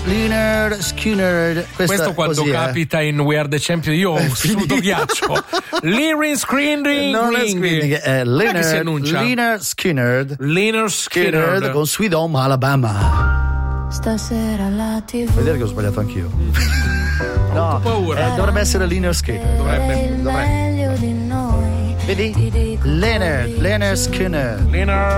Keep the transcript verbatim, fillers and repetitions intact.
Leonard Skinner. Questo quando così, capita eh. in We Are the Champion io ho sudo ghiaccio. Leonard Skinner. Non è Screening, è Leonard, si annuncia? Leonard Skinner. Leonard Skinner. Skinner con Sweet Home Alabama. Stasera la tivù. Vedere che ho sbagliato anch'io. No, paura. Eh, dovrebbe essere Leonard Skinner. Dovrebbe, dovrebbe. Meglio di noi. Vedi? Leonard, Leonard Skinner. Leonard